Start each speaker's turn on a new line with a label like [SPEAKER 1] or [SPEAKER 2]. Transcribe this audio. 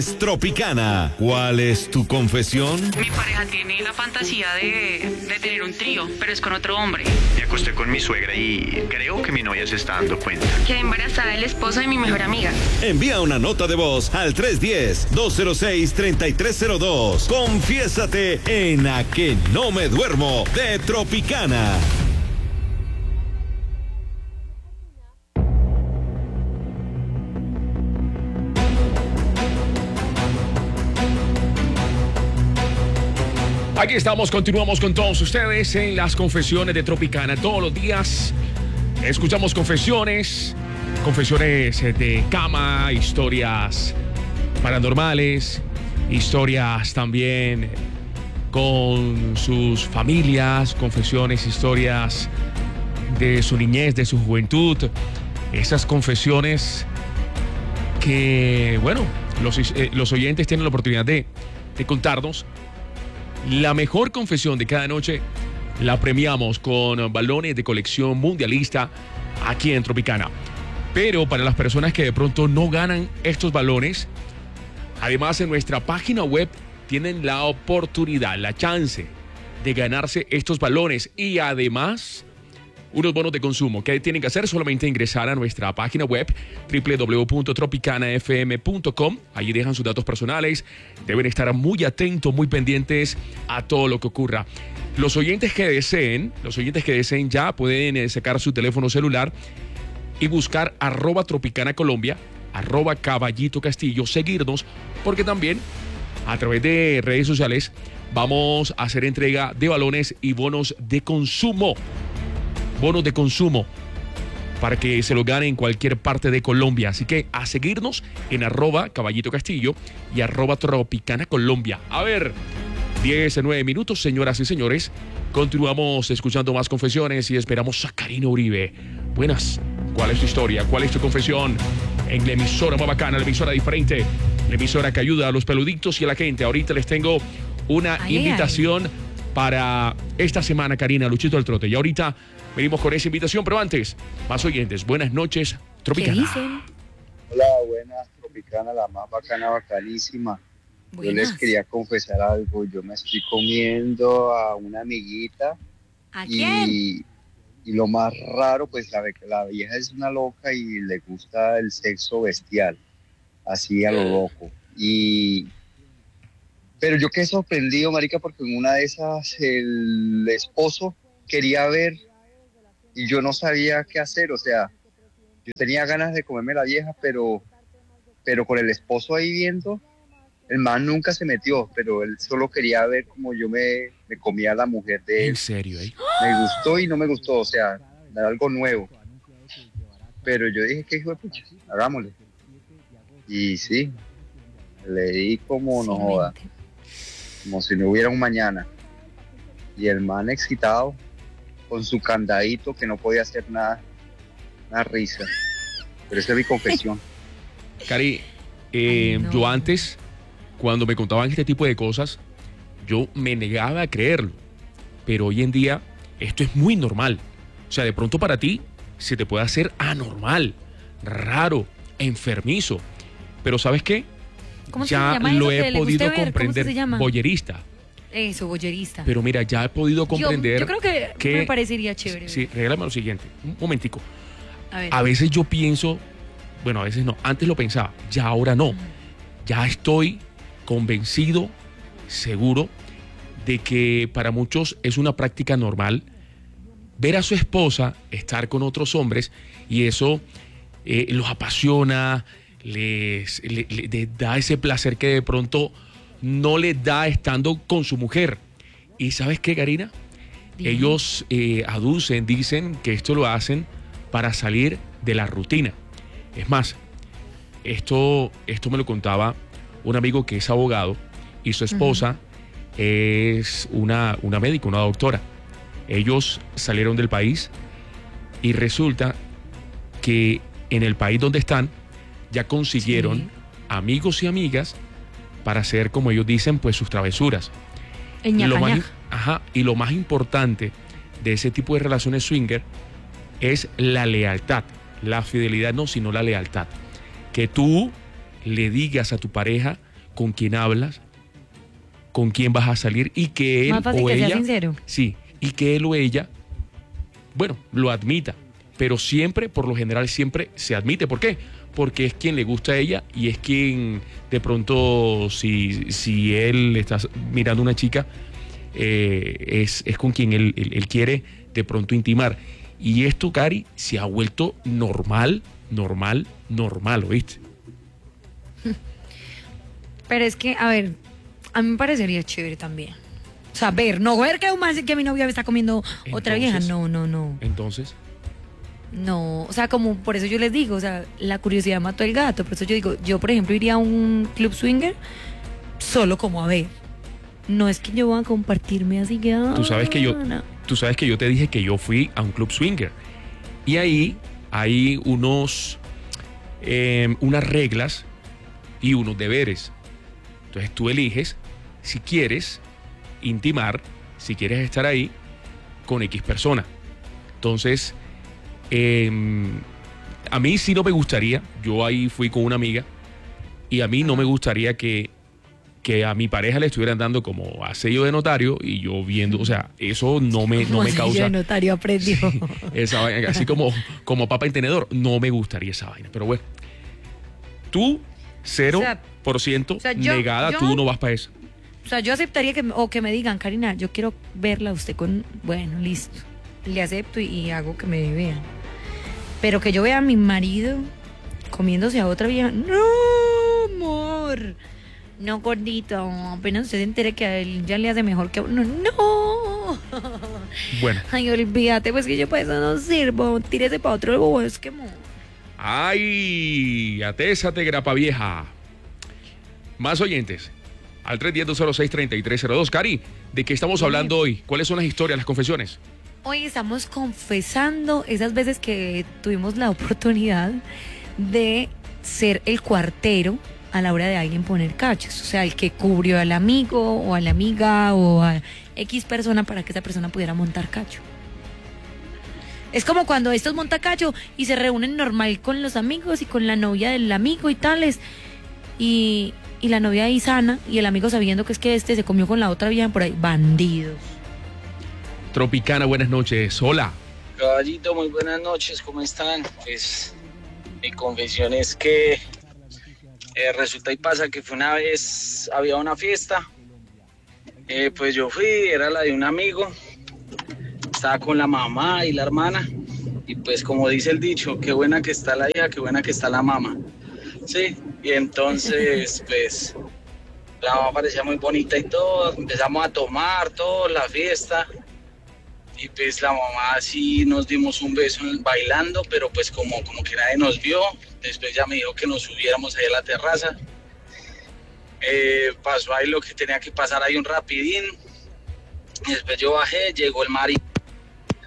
[SPEAKER 1] Tropicana. ¿Cuál es tu confesión?
[SPEAKER 2] Mi pareja tiene la fantasía de tener un trío, pero es con otro hombre.
[SPEAKER 3] Me acosté con mi suegra y creo que mi novia se está dando cuenta.
[SPEAKER 2] Quedé embarazada del esposo de mi mejor amiga.
[SPEAKER 1] Envía una nota de voz al 310-206-3302. Confiésate en A Que No Me Duermo de Tropicana.
[SPEAKER 4] Aquí estamos, continuamos con todos ustedes en las confesiones de Tropicana. Todos los días escuchamos confesiones de cama, historias paranormales, historias también con sus familias, confesiones, historias de su niñez, de su juventud. Esas confesiones que, bueno, los oyentes tienen la oportunidad de contarnos. La mejor confesión de cada noche la premiamos con balones de colección mundialista aquí en Tropicana. Pero para las personas que de pronto no ganan estos balones, además en nuestra página web tienen la oportunidad, la chance de ganarse estos balones y además unos bonos de consumo. ¿Qué tienen que hacer? Solamente ingresar a nuestra página web www.tropicanafm.com. Allí dejan sus datos personales. Deben estar muy atentos, muy pendientes a todo lo que ocurra. Los oyentes que deseen ya pueden sacar su teléfono celular y buscar @Tropicana Colombia, @Caballito Castillo, seguirnos, porque también a través de redes sociales vamos a hacer entrega de balones y bonos de consumo. Bonos de consumo para que se lo gane en cualquier parte de Colombia. Así que a seguirnos en @Caballito Castillo y @Tropicana Colombia. A ver, 19 minutos, señoras y señores. Continuamos escuchando más confesiones y esperamos a Karina Uribe. Buenas, ¿cuál es tu historia? ¿Cuál es tu confesión? En la emisora más bacana, la emisora diferente, la emisora que ayuda a los peluditos y a la gente. Ahorita les tengo una invitación para esta semana, Karina, Luchito del Trote. Y ahorita venimos con esa invitación, pero antes, más oyentes. Buenas noches, Tropicana.
[SPEAKER 5] ¿Qué dicen?
[SPEAKER 6] Hola, buenas, Tropicana, la más bacana, bacanísima.
[SPEAKER 5] Buenas.
[SPEAKER 6] Yo les quería confesar algo. Yo me estoy comiendo a una amiguita.
[SPEAKER 5] ¿A quién?
[SPEAKER 6] Y lo más raro, pues la vieja es una loca y le gusta el sexo bestial, así a lo loco. Pero yo quedé sorprendido, marica, porque en una de esas el esposo quería ver y yo no sabía qué hacer. O sea, yo tenía ganas de comerme la vieja, pero con el esposo ahí viendo, el man nunca se metió, pero él solo quería ver cómo yo me comía a la mujer de él.
[SPEAKER 4] ¿En serio?
[SPEAKER 6] Me gustó y no me gustó, o sea, era algo nuevo. Pero yo dije, ¿qué hijo de pucha? Hagámosle. Y sí, le di como no joda, como si no hubiera un mañana. Y el man excitado, con su candadito, que no podía hacer nada, una risa. Pero esa es mi confesión.
[SPEAKER 4] Cari,
[SPEAKER 5] No.
[SPEAKER 4] yo antes, cuando me contaban este tipo de cosas, yo me negaba a creerlo. Pero hoy en día, esto es muy normal. O sea, de pronto para ti se te puede hacer anormal, raro, enfermizo. Pero ¿sabes qué?
[SPEAKER 5] ¿Cómo se
[SPEAKER 4] Ya
[SPEAKER 5] llama
[SPEAKER 4] lo
[SPEAKER 5] eso que
[SPEAKER 4] he
[SPEAKER 5] le
[SPEAKER 4] podido
[SPEAKER 5] guste ver?
[SPEAKER 4] comprender.
[SPEAKER 5] ¿Cómo se llama?
[SPEAKER 4] Boyerista.
[SPEAKER 5] Eso, boyerista.
[SPEAKER 4] Pero mira, ya he podido comprender.
[SPEAKER 5] Yo creo que me parecería chévere.
[SPEAKER 4] Sí, regálame lo siguiente. Un momentico.
[SPEAKER 5] A ver.
[SPEAKER 4] A veces yo pienso, bueno, a veces no, antes lo pensaba, ya ahora no. Ya estoy convencido, seguro, de que para muchos es una práctica normal ver a su esposa estar con otros hombres y eso los apasiona, les da ese placer que de pronto no les da estando con su mujer. ¿Y sabes qué, Karina?
[SPEAKER 5] Dime.
[SPEAKER 4] Ellos dicen que esto lo hacen para salir de la rutina. Es más, esto me lo contaba un amigo que es abogado y su esposa es una médica, una doctora. Ellos salieron del país y resulta que en el país donde están ya consiguieron amigos y amigas para hacer, como ellos dicen, pues sus travesuras.
[SPEAKER 5] El
[SPEAKER 4] Y lo más,
[SPEAKER 5] ñaca-ñaca.
[SPEAKER 4] y lo más importante de ese tipo de relaciones swinger es la lealtad. La fidelidad no, sino la lealtad. Que tú le digas a tu pareja con quién hablas, con quién vas a salir y que él
[SPEAKER 5] Más fácil
[SPEAKER 4] o
[SPEAKER 5] que sea
[SPEAKER 4] ella,
[SPEAKER 5] sincero.
[SPEAKER 4] sí, y que él o ella, bueno, lo admita, pero siempre, por lo general, siempre se admite. ¿Por qué? Porque es quien le gusta a ella y es quien de pronto, si él está mirando a una chica, es con quien él quiere de pronto intimar. Y esto, Cari, se ha vuelto normal, ¿oíste?
[SPEAKER 5] Pero es que, a ver, a mí me parecería chévere también. O sea, no ver que mi novia me está comiendo otra vieja. No.
[SPEAKER 4] Entonces,
[SPEAKER 5] No, o sea, como por eso yo les digo, o sea, la curiosidad mató al gato. Por eso yo digo, yo por ejemplo iría a un club swinger solo como a ver. No es que yo voy a compartirme así que...
[SPEAKER 4] tú sabes que
[SPEAKER 5] no.
[SPEAKER 4] yo te dije que yo fui a un club swinger. Y ahí hay unas reglas y unos deberes. Entonces tú eliges si quieres intimar, si quieres estar ahí con X persona. Entonces, a mí sí no me gustaría, yo ahí fui con una amiga y a mí no me gustaría que a mi pareja le estuvieran dando como a sello de notario y yo viendo, o sea, eso no me causa...
[SPEAKER 5] Yo de notario aprendió.
[SPEAKER 4] Esa vaina, así como papa en tenedor, no me gustaría esa vaina. Pero bueno, tú, 0%
[SPEAKER 5] o sea, yo-
[SPEAKER 4] negada,
[SPEAKER 5] yo-
[SPEAKER 4] tú no vas para eso.
[SPEAKER 5] O sea, yo aceptaría que me digan, Karina, yo quiero verla a usted con... Bueno, listo. Le acepto y hago que me vean. Pero que yo vea a mi marido comiéndose a otra vieja. No, amor. No, gordito. Apenas usted se entere que a él ya le hace mejor que a uno. No.
[SPEAKER 4] Bueno.
[SPEAKER 5] Ay, olvídate, pues que yo para eso no sirvo. Tírese para otro bosque, amor.
[SPEAKER 4] ¡Ay! Atésate, grapa vieja. Más oyentes. Al 310-206-3302. Cari, ¿de qué estamos hablando hoy? ¿Cuáles son las historias, las confesiones?
[SPEAKER 5] Hoy estamos confesando esas veces que tuvimos la oportunidad de ser el cuartero a la hora de alguien poner cachos. O sea, el que cubrió al amigo o a la amiga o a X persona para que esa persona pudiera montar cacho. Es como cuando estos montan cacho y se reúnen normal con los amigos y con la novia del amigo y tales. Y la novia ahí sana y el amigo sabiendo que es que este se comió con la otra vieja por ahí. Bandidos.
[SPEAKER 4] Tropicana, buenas noches. Hola.
[SPEAKER 7] Caballito, muy buenas noches, ¿cómo están? Pues mi confesión es que resulta y pasa que fue una vez, había una fiesta, pues yo fui, era la de un amigo, estaba con la mamá y la hermana, y pues como dice el dicho, qué buena que está la hija, qué buena que está la mamá, sí, y entonces pues la mamá parecía muy bonita y todo, empezamos a tomar todo, la fiesta. Y pues la mamá sí nos dimos un beso bailando, pero pues como que nadie nos vio. Después ya me dijo que nos subiéramos ahí a la terraza. Pasó ahí lo que tenía que pasar ahí un rapidín. Y después yo bajé, llegó el marido